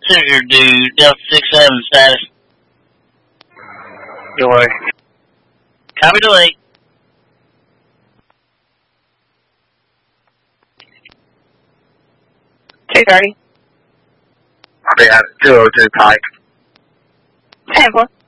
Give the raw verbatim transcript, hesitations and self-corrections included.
Senator dude, Delta six seven status. Delay. Copy delay. two thirty. Copy that. two oh two Pike. ten four.